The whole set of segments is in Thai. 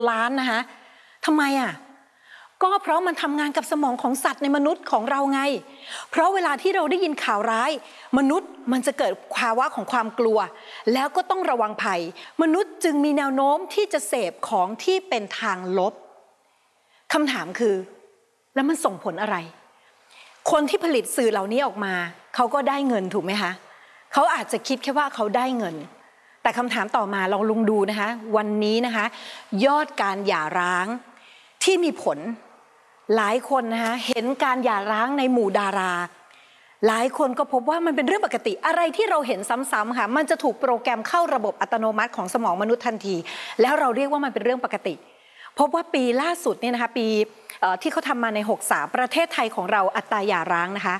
ล้านนะคะทำไมก็เพราะมันทำงานกับสมองของสัตว์ในมนุษย์ของเราไงเพราะเวลาที่เราได้ยินข่าวร้ายมนุษย์มันจะเกิดภาวะของความกลัวแล้วก็ต้องระวังภัยมนุษย์จึงมีแนวโน้มที่จะเสพของที่เป็นทางลบคำถามคือแล้วมันส่งผลอะไรคนที่ผลิตสื่อเหล่านี้ออกมาเขาก็ได้เงินถูกไหมคะเขาอาจจะคิดแค่ว่าเขาได้เงินแต่คำถามต่อมาเราลองดูนะคะวันนี้นะคะยอดการหย่าร้างที่มีผลหลายคนนะคะเห็นการหย่าร้างในหมู่ดาราหลายคนก็พบว่ามันเป็นเรื่องปกติอะไรที่เราเห็นซ้ำๆค่ะมันจะถูกโปรแกรมเข้าระบบอัตโนมัติของสมองมนุษย์ทันทีแล้วเราเรียกว่ามันเป็นเรื่องปกติพบว่าปีล่าสุดเนี่ยนะคะปีที่เขาทำมาใน63ประเทศไทยของเราอัตราหย่าร้างนะคะ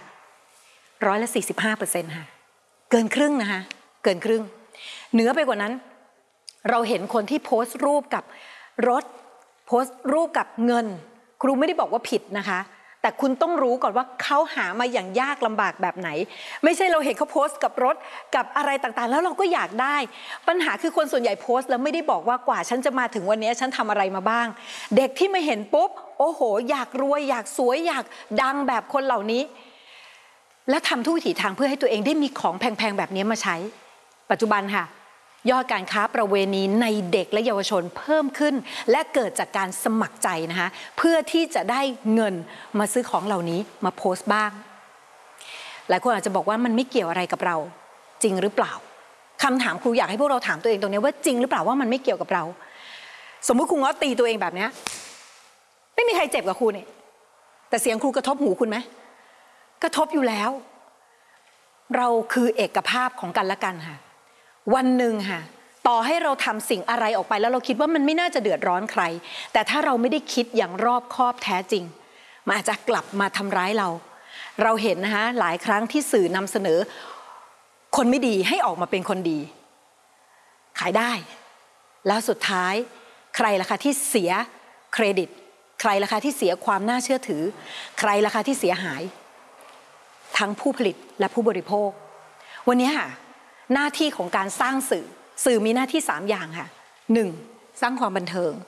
45%ค่ะเกินครึ่งนะคะเกินครึ่งเหนือไปกว่านั้นเราเห็นคนที่โพสต์รูปกับรถโพสต์รูปกับเงินครูไม่ได้บอกว่าผิดนะคะแต่คุณต้องรู้ก่อนว่าเขาหามาอย่างยากลำบากแบบไหนไม่ใช่เราเห็นเขาโพสต์กับรถกับอะไรต่างๆแล้วเราก็อยากได้ปัญหาคือคนส่วนใหญ่โพสต์แล้วไม่ได้บอกว่ากว่าฉันจะมาถึงวันนี้ฉันทำอะไรมาบ้างเด็กที่มาเห็นปุ๊บโอ้โหอยากรวยอยากสวยอยากดังแบบคนเหล่านี้และทำทุกวิถีทางเพื่อให้ตัวเองได้มีของแพงๆแบบนี้มาใช้ปัจจุบันค่ะยอดการค้าประเวณีในเด็กและเยาวชนเพิ่มขึ้นและเกิดจากการสมัครใจนะคะเพื่อที่จะได้เงินมาซื้อของเหล่านี้มาโพสต์บ้างหลายคนอาจจะบอกว่ามันไม่เกี่ยวอะไรกับเราจริงหรือเปล่าคำถามครูอยากให้พวกเราถามตัวเองตรงนี้ว่าจริงหรือเปล่าว่ามันไม่เกี่ยวกับเราสมมุติครูง้อตีตัวเองแบบนี้ไม่มีใครเจ็บกับครูเนี่ยแต่เสียงครูกระทบหูคุณไหมกระทบอยู่แล้วเราคือเอกภาพของกันและกันค่ะวันหนึ่งค่ะต่อให้เราทำสิ่งอะไรออกไปแล้วเราคิดว่ามันไม่น่าจะเดือดร้อนใครแต่ถ้าเราไม่ได้คิดอย่างรอบคอบแท้จริงมันอาจจะกลับมาทำร้ายเราเห็นนะคะหลายครั้งที่สื่อนำเสนอคนไม่ดีให้ออกมาเป็นคนดีขายได้แล้วสุดท้ายใครล่ะคะที่เสียเครดิตใครล่ะคะที่เสียความน่าเชื่อถือใครล่ะคะที่เสียหายทั้งผู้ผลิตและผู้บริโภควันนี้ค่ะหน้าที่ของการสร้างสื่อมีหน้าที่3อย่างค่ะ 1. สร้างความบันเทิง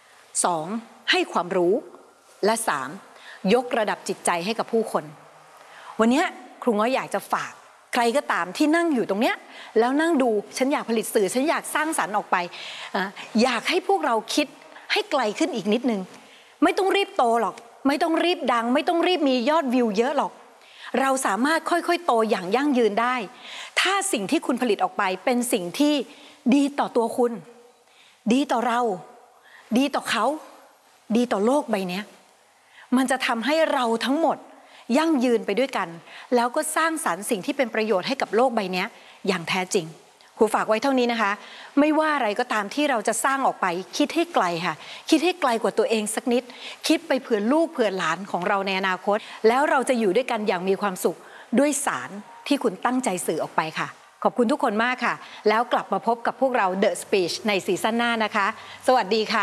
2. ให้ความรู้และ 3. ยกระดับจิตใจให้กับผู้คนวันนี้ครูง้อยอยากจะฝากใครก็ตามที่นั่งอยู่ตรงเนี้ยแล้วนั่งดูฉันอยากผลิตสื่อฉันอยากสร้างสรรค์ออกไปอยากให้พวกเราคิดให้ไกลขึ้นอีกนิดนึงไม่ต้องรีบโตหรอกไม่ต้องรีบดังไม่ต้องรีบมียอดวิวเยอะหรอกเราสามารถค่อยๆโตอย่างยั่งยืนได้ถ้าสิ่งที่คุณผลิตออกไปเป็นสิ่งที่ดีต่อตัวคุณดีต่อเราดีต่อเขาดีต่อโลกใบนี้มันจะทำให้เราทั้งหมดยั่งยืนไปด้วยกันแล้วก็สร้างสรรค์สิ่งที่เป็นประโยชน์ให้กับโลกใบนี้อย่างแท้จริงครูฝากไว้เท่านี้นะคะไม่ว่าอะไรก็ตามที่เราจะสร้างออกไปคิดให้ไกลค่ะคิดให้ไกลกว่าตัวเองสักนิดคิดไปเผื่อลูกเผื่อหลานของเราในอนาคตแล้วเราจะอยู่ด้วยกันอย่างมีความสุขด้วยสารที่คุณตั้งใจสื่อออกไปค่ะขอบคุณทุกคนมากค่ะแล้วกลับมาพบกับพวกเรา The Speech ในซีซั่นหน้านะคะสวัสดีค่ะ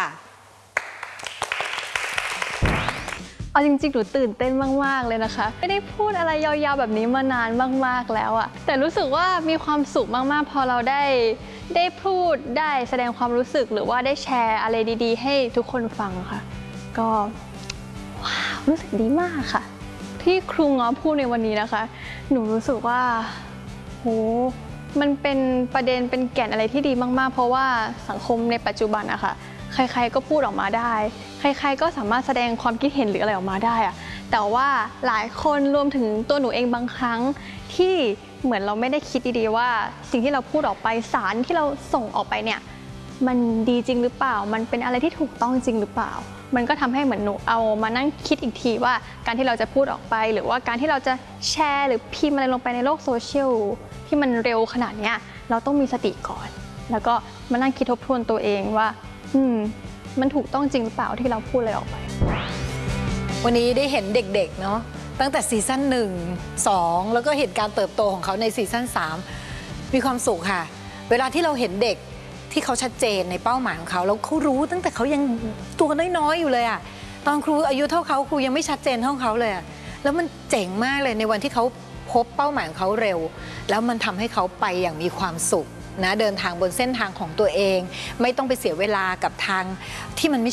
เอาจริงๆหนูตื่นเต้นมากๆเลยนะคะไม่ได้พูดอะไรยาวๆแบบนี้มานานมากๆแล้วอะแต่รู้สึกว่ามีความสุขมากๆพอเราได้พูดได้แสดงความรู้สึกหรือว่าได้แชร์อะไรดีๆให้ทุกคนฟังค่ะก็ว้าวรู้สึกดีมากค่ะที่ครูง้อพูดในวันนี้นะคะหนูรู้สึกว่าโหมันเป็นประเด็นเป็นแก่นอะไรที่ดีมากๆเพราะว่าสังคมในปัจจุบันอะค่ะใครๆก็พูดออกมาได้ใครๆก็สามารถแสดงความคิดเห็นหรืออะไรออกมาได้อะแต่ว่าหลายคนรวมถึงตัวหนูเองบางครั้งที่เหมือนเราไม่ได้คิดดีๆว่าสิ่งที่เราพูดออกไปสารที่เราส่งออกไปเนี่ยมันดีจริงหรือเปล่ามันเป็นอะไรที่ถูกต้องจริงหรือเปล่ามันก็ทำให้เหมือนหนูเอามานั่งคิดอีกทีว่าการที่เราจะพูดออกไปหรือว่าการที่เราจะแชร์หรือพิมพ์อะไรลงไปในโลกโซเชียลที่มันเร็วขนาดนี้เราต้องมีสติก่อนแล้วก็มานั่งคิดทบทวนตัวเองว่ามันถูกต้องจริงหรือเปล่าที่เราพูดอะไรออกไปวันนี้ได้เห็นเด็กๆเนาะตั้งแต่ซีซั่น1 2แล้วก็เห็นการเติบโตของเขาในซีซั่น3มีความสุขค่ะเวลาที่เราเห็นเด็กที่เขาชัดเจนในเป้าหมายของเขาแล้วเขารู้ตั้งแต่เขายังตัวน้อยๆอยู่เลยอะตอนครูอายุเท่าเขาครูยังไม่ชัดเจนเท่าเขาเลยอะแล้วมันเจ๋งมากเลยในวันที่เขาพบเป้าหมายของเขาเร็วแล้วมันทำให้เขาไปอย่างมีความสุขนะเดินทางบนเส้นทางของตัวเอง ไม่ต้องไปเสียเวลากับทางที่มันไม่